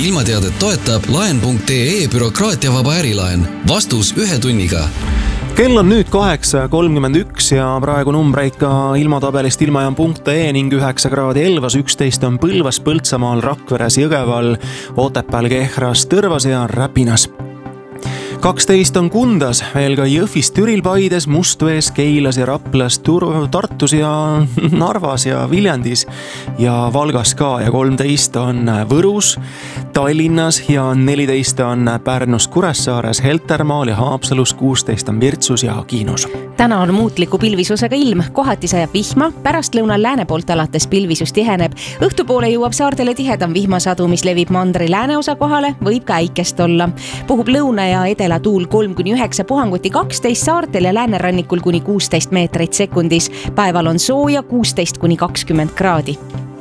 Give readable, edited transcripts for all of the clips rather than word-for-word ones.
ilmateadet toetab laen.ee bürokraatiavaba ärilaen. Vastus 1 tunniga. Kell on nüüd 8:31 ja praegu numbreid ka ilmatabelist ilmajaam.ee ning 9 kraadi Elvas, 11 on Põlvas, Põltsamaal, Rakveres, Jõgeval, Otepääl, Kehras, Tõrvas ja Räpinas. 12 on Kundas, veel ka Jõhvis, Türil, Paides, Mustvees, Keilas ja Raplas, Tartus ja Narvas ja Viljandis ja Valgas ka ja 13 on Võrus, Tallinnas ja 14 on Pärnus, Kuressaares, Heltermaal ja Haapsalus, 16 on Virtsus ja Kiinus. Täna on muutliku pilvisusega ilm, kohati sajab vihma, pärastlõunal lääne poolt alates pilvisus tiheneb. Õhtupoole jõuab saartele tihedam vihmasadu, mis levib mandri lääneosa kohale, võib ka äikest olla. Puhub lõuna ja edela tuul 3-9, puhanguti 12, saartel ja läänerannikul kuni 16 meetrit sekundis. Päeval on sooja 16-20 kraadi.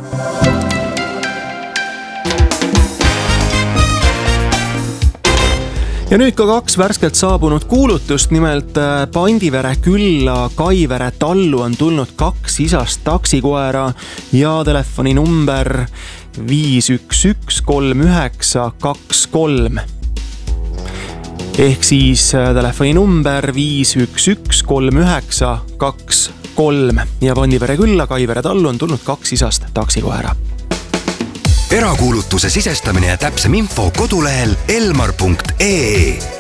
Ja nüüd ka 2 värskelt saabunud kuulutust, nimelt Pandivere külla Kaivere tallu on tulnud 2 isast taksikoera ja telefoni number 511 3923. Ehk siis telefoni number 511 3923 ja Pandivere külla Kaivere tallu on tulnud 2 isast taksikoera. Erakuulutuse sisestamine ja täpsem info kodulehel elmar.ee.